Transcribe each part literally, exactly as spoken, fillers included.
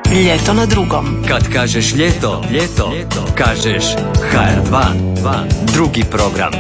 Ljeto na drugom. Kad kažeš ljeto, ljeto, ljeto, kažeš ha er dva, drugi program.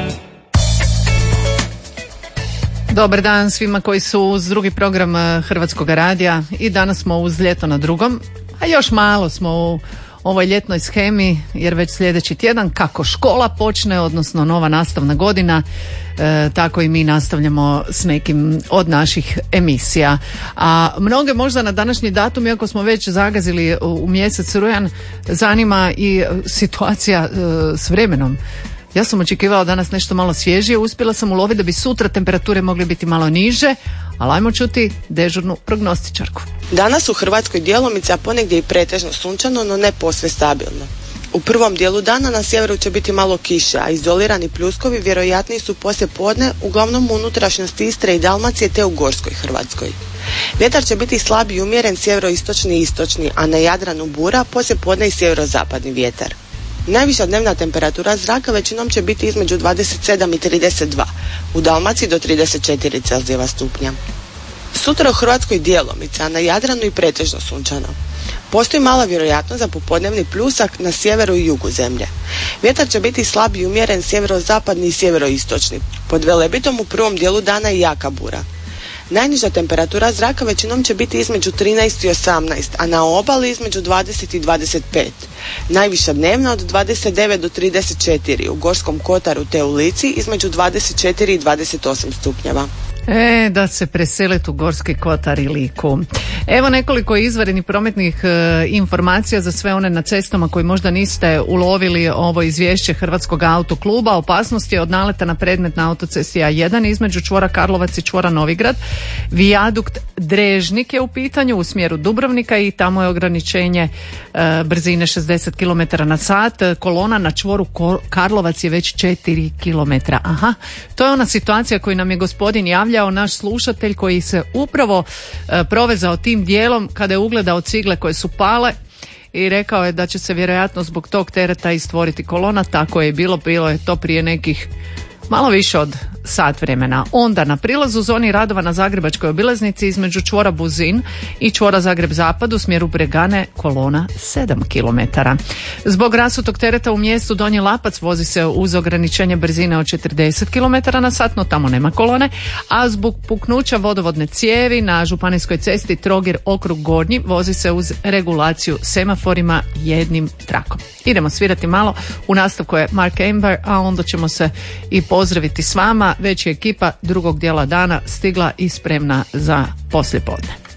Dobar dan svima koji su uz drugi program Hrvatskog radija i danas smo uz Ljeto na drugom, a još malo smo u ovoj ljetnoj shemi jer već sljedeći tjedan kako škola počne, odnosno nova nastavna godina, e, tako i mi nastavljamo s nekim od naših emisija. A mnoge možda na današnji datum, iako smo već zagazili u, u mjesec rujan, zanima i situacija e, s vremenom. Ja sam očekivala danas nešto malo svježije, uspjela sam uloviti da bi sutra temperature mogle biti malo niže, ali ajmo čuti dežurnu prognostičarku. Danas u Hrvatskoj djelomice, a ponegdje i pretežno sunčano, no ne posve stabilno. U prvom dijelu dana na sjeveru će biti malo kiše, a izolirani pljuskovi vjerojatniji su poslije podne, uglavnom u unutrašnjosti Istre i Dalmacije te u Gorskoj Hrvatskoj. Vjetar će biti slab i umjeren sjeveroistočni i istočni, a na Jadranu bura, poslije podne i sjeverozapadni vjetar. Najviša dnevna temperatura zraka većinom će biti između dvadeset sedam i trideset dva, u Dalmaciji do trideset četiri Celzijeva stupnja. Sutra u Hrvatskoj djelomice, a na Jadranu i pretežno sunčano. Postoji mala vjerojatnost za popodnevni pljusak na sjeveru i jugu zemlje. Vjetar će biti slab i umjeren sjeverozapadni i sjeveroistočni. Pod Velebitom u prvom dijelu dana i jaka bura. Najniža temperatura zraka većinom će biti između trinaest i osamnaest, a na obali između dvadeset i dvadeset pet. Najviša dnevna od dvadeset devet do trideset četiri, u Gorskom Kotaru te u Lici između dvadeset četiri i dvadeset osam stupnjeva. E, da se preseliti u Gorski Kotar i Liku. Evo nekoliko izvanrednih prometnih e, informacija za sve one na cestama koji možda niste ulovili ovo izvješće Hrvatskog autokluba. Opasnost je od naleta na predmet na autocesti A jedan između čvora Karlovac i čvora Novigrad. Vijadukt Drežnik je u pitanju u smjeru Dubrovnika i tamo je ograničenje e, brzine šezdeset kilometara na sat. Kolona na čvoru Karlovac je već četiri kilometra. Aha, to je ona situacija koju nam je gospodin javljao, naš slušatelj koji se upravo e, provezao tim dijelom kada je ugledao cigle koje su pale i rekao je da će se vjerojatno zbog tog tereta i stvoriti kolona. Tako je bilo, bilo je to prije nekih malo više od sat vremena. Onda na prilazu zoni radova na Zagrebačkoj obilaznici između čvora Buzin i čvora Zagreb Zapad u smjeru Bregane kolona sedam kilometara. Zbog rasutog tereta u mjestu Donji Lapac vozi se uz ograničenje brzine od četrdeset kilometara na sat, no tamo nema kolone, a zbog puknuća vodovodne cijevi na županijskoj cesti Trogir okrug Gornji vozi se uz regulaciju semaforima jednim trakom. Idemo svirati malo, u nastavku je Mark Amber, a onda ćemo se i pozdraviti s vama. Već je ekipa drugog dijela dana stigla i spremna za poslijepodne.